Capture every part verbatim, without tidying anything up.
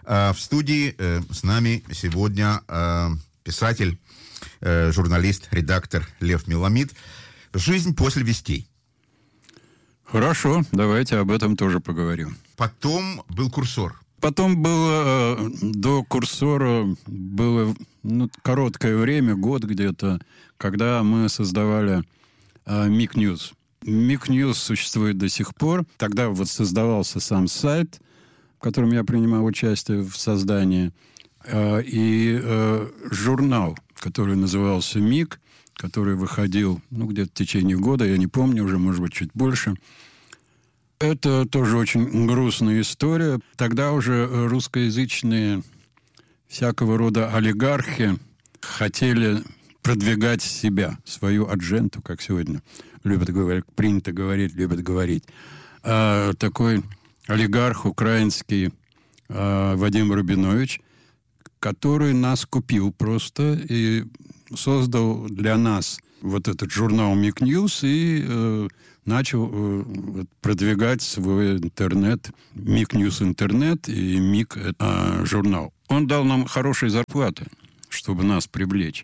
В студии с нами сегодня писатель, журналист, редактор Лев Меламид. «Жизнь после вестей». Хорошо, давайте об этом тоже поговорим. Потом был «Курсор». Потом было, до «Курсора» было ну, короткое время, год где-то, когда мы создавали Миг Ньюс. Миг Ньюс существует до сих пор. Тогда вот создавался сам сайт, в котором я принимал участие в создании, и журнал, который назывался «Миг», который выходил ну, где-то в течение года, я не помню, уже, может быть, чуть больше. Это тоже очень грустная история. Тогда уже русскоязычные всякого рода олигархи хотели продвигать себя, свою адженту, как сегодня любят говорить, принято говорить, любят говорить. А, такой олигарх украинский а, Вадим Рабинович, который нас купил просто и создал для нас вот этот журнал «Миг Ньюс» и э, начал э, продвигать свой интернет, «Миг Ньюс Интернет» и «Миг э, журнал». Он дал нам хорошие зарплаты, чтобы нас привлечь.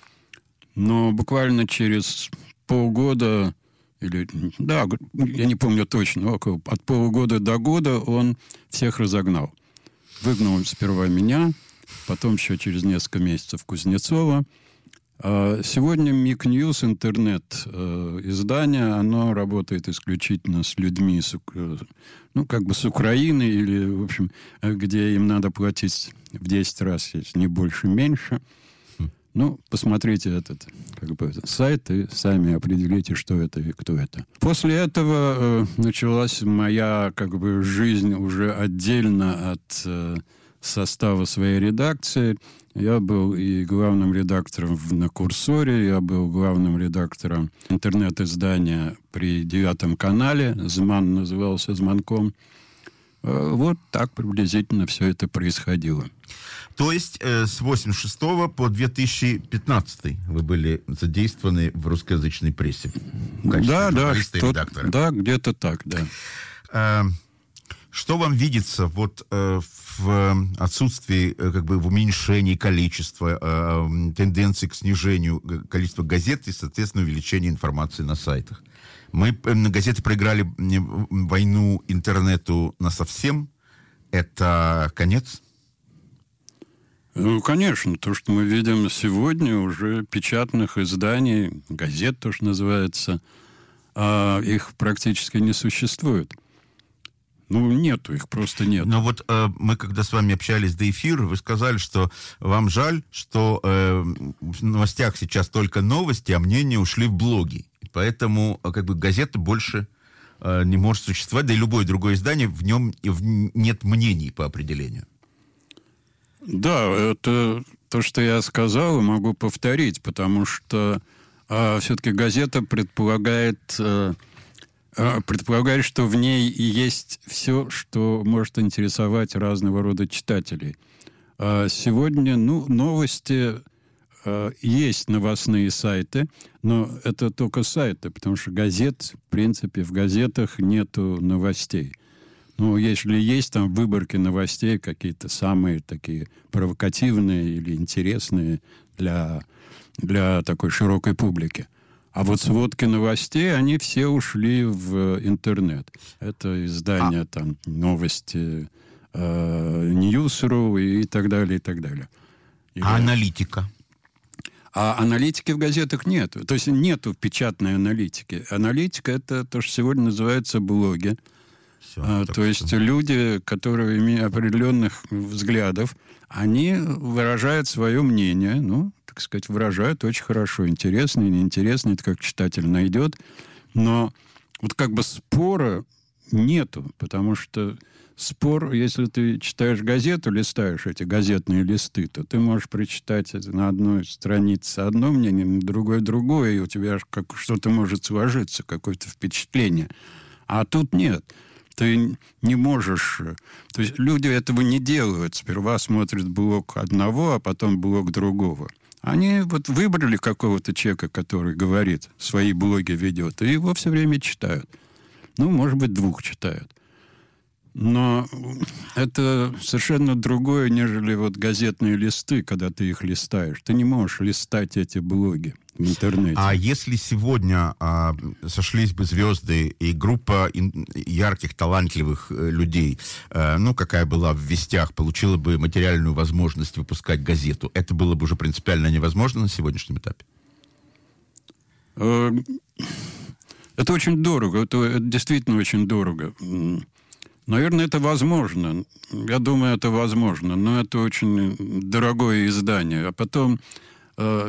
Но буквально через полгода, или, да, я не помню точно, около, от полугода до года он всех разогнал. Выгнал сперва меня, потом еще через несколько месяцев Кузнецова. Сегодня Миг Ньюс интернет издание, оно работает исключительно с людьми, с, ну, как бы с Украины, или, в общем, где им надо платить в десять раз, если не больше, меньше. Ну, посмотрите этот как бы, сайт и сами определите, что это и кто это. После этого э, началась моя как бы, жизнь уже отдельно от э, состава своей редакции. Я был и главным редактором на «Курсоре», я был главным редактором интернет-издания при девятом канале. «Зман» назывался «Зманком». Вот так приблизительно все это происходило. То есть э, с восемьдесят шестого по две тысячи пятнадцатый вы были задействованы в русскоязычной прессе? В качестве да, да, журналиста и редактора? Да, где-то так, да. Э, что вам видится вот э, в отсутствии, э, как бы в уменьшении количества, э, тенденции к снижению количества газет и, соответственно, увеличению информации на сайтах? Мы, газеты, проиграли войну интернету насовсем. Это конец? Ну, конечно. То, что мы видим сегодня, уже печатных изданий, газет тоже называется, а их практически не существует. Ну, нету их, просто нет. Но вот э, мы, когда с вами общались до эфира, вы сказали, что вам жаль, что э, в новостях сейчас только новости, а мнения ушли в блоги. Поэтому как бы газета больше э, не может существовать, да и любое другое издание, в нем в, нет мнений по определению. Да, это то, что я сказал, и могу повторить, потому что э, все-таки газета предполагает, э, э, предполагает, что в ней есть все, что может интересовать разного рода читателей. А сегодня, ну, новости... Есть новостные сайты, но это только сайты, потому что газет, в принципе, в газетах нету новостей. Ну, если есть там выборки новостей, какие-то самые такие провокативные или интересные для, для такой широкой публики. А вот сводки новостей, они все ушли в интернет. Это издания, а... там, новости, э, Ньюс.ру и так далее, и так далее. И а аналитика? А аналитики в газетах нет. То есть нету печатной аналитики. Аналитика – это то, что сегодня называется блоги. Все, а, то есть что... люди, которые имеют определенных взглядов, они выражают свое мнение. Ну, так сказать, выражают очень хорошо. Интересно или неинтересно, это как читатель найдет. Но вот как бы спора нету, потому что спор, если ты читаешь газету, листаешь эти газетные листы, то ты можешь прочитать на одной странице одно мнение, на другой другое, и у тебя как что-то может сложиться, какое-то впечатление. А тут нет. Ты не можешь... То есть люди этого не делают. Сперва смотрят блог одного, а потом блог другого. Они вот выбрали какого-то человека, который говорит, свои блоги ведет, и его все время читают. Ну, может быть, двух читают. Но это совершенно другое, нежели вот газетные листы, когда ты их листаешь. Ты не можешь листать эти блоги в интернете. А если сегодня а, сошлись бы звезды и группа ин, ярких, талантливых э, людей, э, ну, какая была в «Вестях», получила бы материальную возможность выпускать газету, это было бы уже принципиально невозможно на сегодняшнем этапе? Это очень дорого. Это, это действительно очень дорого. Наверное, это возможно. Я думаю, это возможно. Но это очень дорогое издание. А потом э,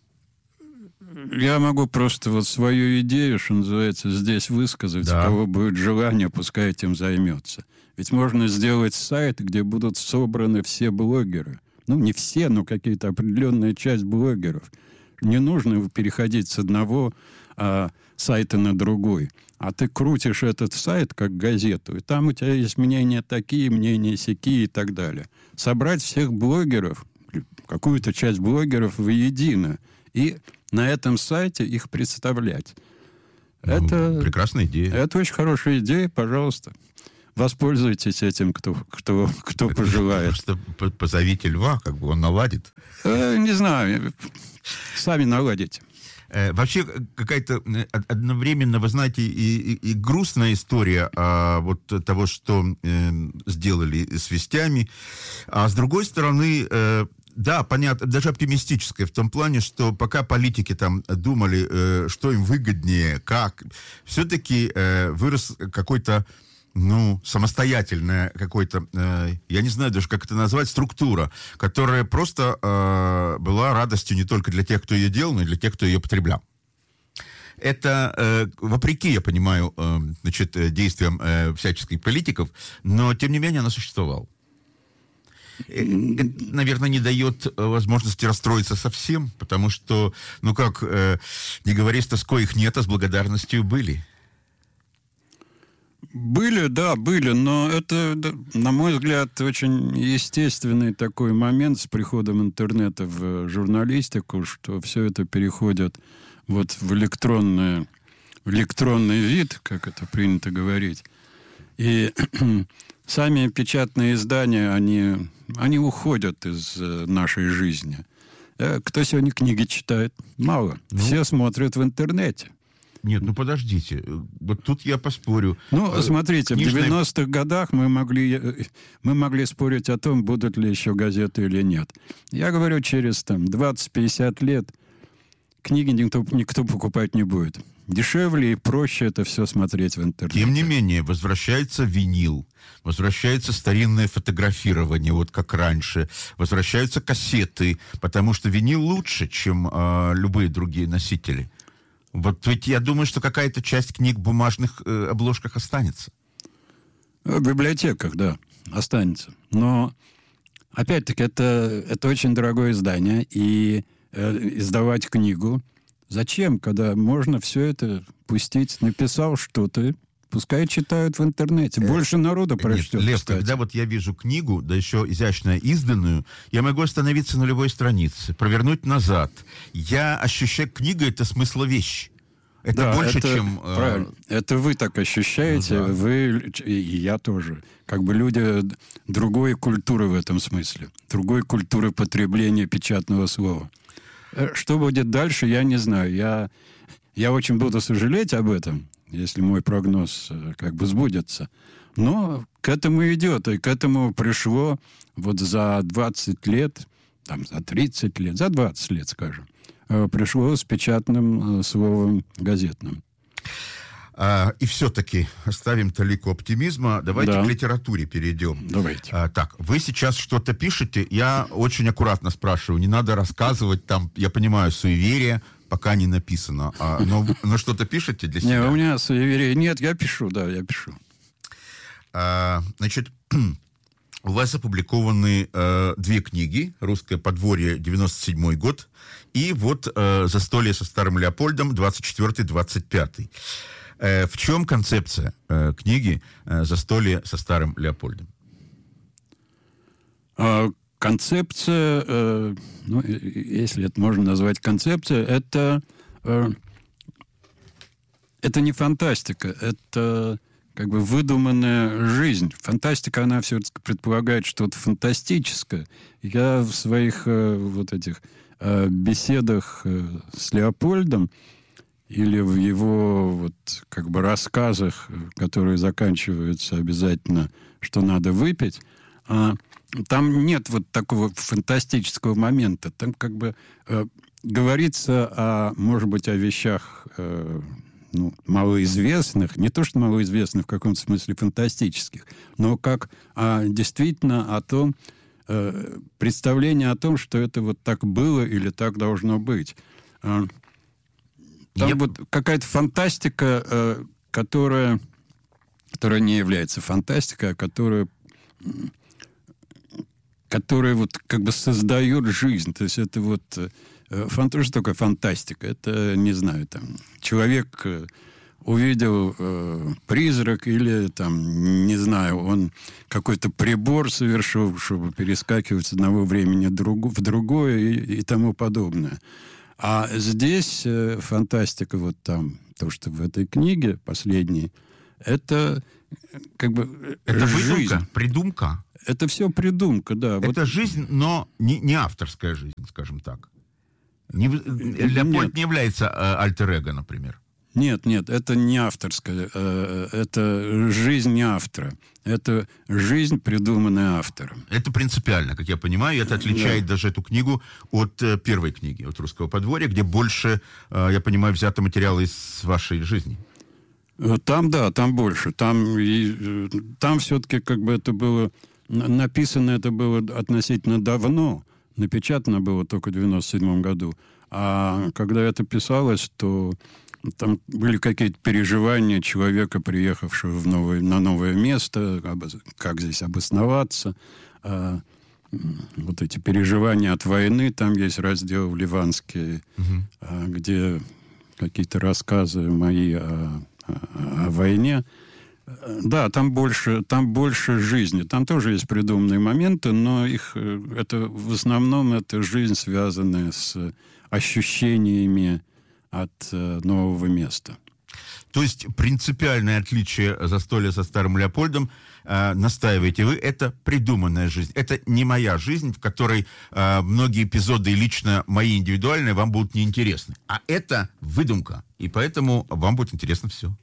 я могу просто вот свою идею, что называется, здесь высказать. Да. У кого будет желание, пускай этим займется. Ведь можно сделать сайт, где будут собраны все блогеры. Ну, не все, но какие-то определенная часть блогеров. Не нужно переходить с одного а, сайта на другой. А ты крутишь этот сайт как газету, и там у тебя есть мнения такие, мнения сякие и так далее. Собрать всех блогеров, какую-то часть блогеров воедино, и на этом сайте их представлять. Ну, это прекрасная идея. Это очень хорошая идея, пожалуйста. Воспользуйтесь этим, кто, кто, кто пожелает. Просто позовите Льва, как бы он наладит. Э, не знаю, сами наладите. Вообще какая-то одновременно, вы знаете, и, и, и грустная история а, вот того, что э, сделали с «Вестями. А с другой стороны, э, да, понятно, даже оптимистическая в том плане, что пока политики там думали, э, что им выгоднее, как, все-таки э, вырос какой-то, ну, самостоятельная какой-то, э, я не знаю даже, как это назвать, структура, которая просто э, была радостью не только для тех, кто ее делал, но и для тех, кто ее потреблял. Это, э, вопреки, я понимаю, э, значит, действиям э, всяческих политиков, но, тем не менее, она существовала. Это, наверное, не дает возможности расстроиться совсем, потому что, ну как, э, не говори с тоской, их нет, а с благодарностью были. Были, да, были, но это, на мой взгляд, очень естественный такой момент с приходом интернета в журналистику, что все это переходит вот в электронный, в электронный вид, как это принято говорить. И сами печатные издания, они, они уходят из нашей жизни. Кто сегодня книги читает? Мало. Ну, все смотрят в интернете. Нет, ну подождите, вот тут я поспорю. Ну, смотрите, Книжная... в девяностых годах мы могли, мы могли спорить о том, будут ли еще газеты или нет. Я говорю, через там, двадцать-пятьдесят лет книги никто, никто покупать не будет. Дешевле и проще это все смотреть в интернете. Тем не менее, возвращается винил, возвращается старинное фотографирование, вот как раньше, возвращаются кассеты, потому что винил лучше, чем э, любые другие носители. Вот ведь я думаю, что какая-то часть книг в бумажных э, обложках останется. В библиотеках, да, останется. Но, опять-таки, это, это очень дорогое издание. И э, издавать книгу зачем, когда можно все это пустить? Написал что-то, пускай читают в интернете. Больше народу прочтет. Нет, Лев, кстати. Когда вот я вижу книгу, да еще изящно изданную, я могу остановиться на любой странице, провернуть назад. Я ощущаю, книга — это смысловещь. Это да, больше, это, чем... Правильно. Э... Это вы так ощущаете, ну, да. Вы, и я тоже. Как бы люди другой культуры в этом смысле. Другой культуры потребления печатного слова. Что будет дальше, я не знаю. Я, я очень буду сожалеть об этом, если мой прогноз как бы сбудется. Но к этому идет, и к этому пришло вот за двадцать лет, там, за тридцать лет, за двадцать лет, скажем, пришло с печатным словом газетным. А, и все-таки оставим талику оптимизма. Давайте да. к литературе перейдем. Давайте. А, так, вы сейчас что-то пишете. Я очень аккуратно спрашиваю. Не надо рассказывать там, я понимаю, суеверие, пока не написано. А, но, но что-то пишете для себя? Не, у меня суеверия нет. Я пишу, да, я пишу. А, значит, у вас опубликованы э, две книги. «Русское подворье», девяносто седьмой год, и вот э, «Застолье со старым Леопольдом», двадцать четвёртый двадцать пятый. Э, в чем концепция э, книги э, «Застолье со старым Леопольдом»? А, концепция, э, ну, если это можно назвать концепцией, это, э, это не фантастика, это как бы выдуманная жизнь. Фантастика, она все-таки предполагает что-то фантастическое. Я в своих э, вот этих э, беседах э, с Леопольдом или в его вот как бы рассказах, которые заканчиваются обязательно, что надо выпить, э, там нет вот такого фантастического момента. Там как бы э, говорится, о, может быть, о вещах э, ну, малоизвестных, не то что малоизвестных в каком-то смысле фантастических, но как а, действительно о том, э, представление о том, что это вот так было или так должно быть. А, там Я... вот какая-то фантастика, э, которая, которая не является фантастикой, а которая, которая вот как бы создает жизнь. То есть это вот... Фант... Что такое фантастика? Это, не знаю, там, человек э, увидел э, призрак или, там, не знаю, он какой-то прибор совершил, чтобы перескакивать с одного времени другу... в другое и, и тому подобное. А здесь э, фантастика, вот там, то, что в этой книге последней, это как бы это жизнь. Выдумка, придумка. Это все придумка, да. Это вот... жизнь, но не, не авторская жизнь, скажем так. Не, Леопольд нет. не является э, альтер-эго, например. Нет, нет, это не авторская. Э, это жизнь не автора. Это жизнь, придуманная автором. Это принципиально, как я понимаю. Это отличает да. даже эту книгу от э, первой книги, от «Русского подворья», где больше, э, я понимаю, взято материала из вашей жизни. Там, да, там больше. Там, и, там все-таки как бы это было... Написано это было относительно давно. Напечатано было только в девяносто седьмом году. А когда это писалось, то там были какие-то переживания человека, приехавшего в новое, на новое место, как здесь обосноваться. А, вот эти переживания от войны. Там есть раздел ливанский, угу. а, где какие-то рассказы мои о, о, о войне. Да, там больше, там больше жизни. Там тоже есть придуманные моменты, но их это в основном это жизнь, связанная с ощущениями от э, нового места. То есть принципиальное отличие застолья со старым Леопольдом, э, настаиваете вы, это придуманная жизнь. Это не моя жизнь, в которой э, многие эпизоды, лично мои индивидуальные, вам будут неинтересны. А это выдумка, и поэтому вам будет интересно все.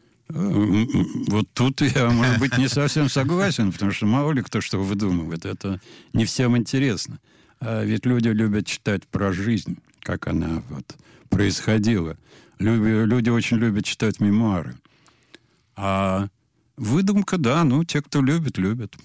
Вот тут я, может быть, не совсем согласен, потому что мало ли кто что выдумывает. Это не всем интересно. А ведь люди любят читать про жизнь, как она вот происходила. Люди, люди очень любят читать мемуары. А выдумка, да, ну, те, кто любит, любят.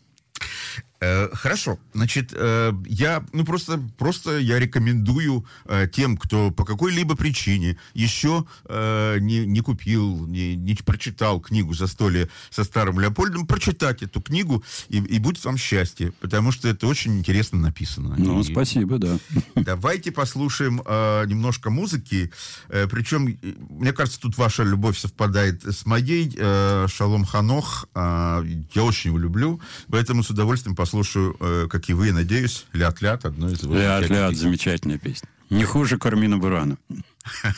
Э, хорошо, значит, э, я, ну, просто, просто я рекомендую э, тем, кто по какой-либо причине еще э, не, не купил, не, не прочитал книгу «Застолье со старым Леопольдом», прочитать эту книгу, и, и будет вам счастье, потому что это очень интересно написано. Ну, и, спасибо, да. Давайте послушаем э, немножко музыки, э, причем, мне кажется, тут ваша любовь совпадает с моей. э, Шалом Ханох, э, я очень его люблю, поэтому с удовольствием послушаю. Слушаю, э, как и вы, надеюсь, «Лят-лят», одно из его... «Лят-лят», замечательная песня. Не хуже Кармина Бурана.